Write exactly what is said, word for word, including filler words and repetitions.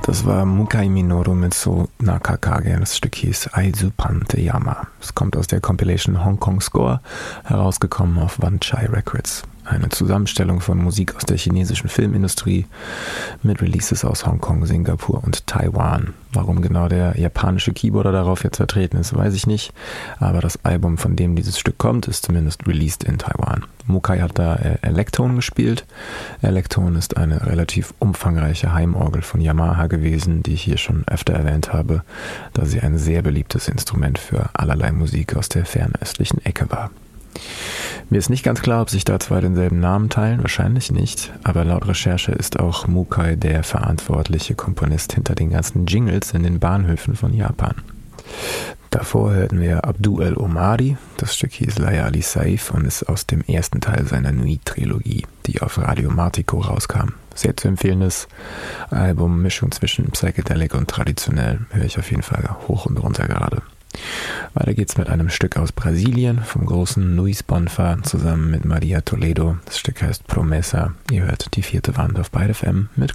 Das war Mukai Minoru mit So Nakakage. Das Stück hieß Aizupan Te Yama. Es kommt aus der Compilation Hong Kong Score, herausgekommen auf Wan Chai Records. Eine Zusammenstellung von Musik aus der chinesischen Filmindustrie mit Releases aus Hongkong, Singapur und Taiwan. Warum genau der japanische Keyboarder darauf jetzt vertreten ist, weiß ich nicht. Aber das Album, von dem dieses Stück kommt, ist zumindest released in Taiwan. Mukai hat da äh, Elektron gespielt. Elektron ist eine relativ umfangreiche Heimorgel von Yamaha gewesen, die ich hier schon öfter erwähnt habe, da sie ein sehr beliebtes Instrument für allerlei Musik aus der fernöstlichen Ecke war. Mir ist nicht ganz klar, ob sich da zwei denselben Namen teilen, wahrscheinlich nicht, aber laut Recherche ist auch Mukai der verantwortliche Komponist hinter den ganzen Jingles in den Bahnhöfen von Japan. Davor hörten wir Abdu el-Omari, das Stück hieß Layali Saif und ist aus dem ersten Teil seiner Nuit-Trilogie, die auf Radio Martico rauskam. Sehr zu empfehlendes Album, Mischung zwischen Psychedelic und traditionell, höre ich auf jeden Fall hoch und runter gerade. Weiter geht's mit einem Stück aus Brasilien vom großen Luis Bonfa zusammen mit Maria Toledo. Das Stück heißt Promessa. Ihr hört die vierte Wand auf Byte F M mit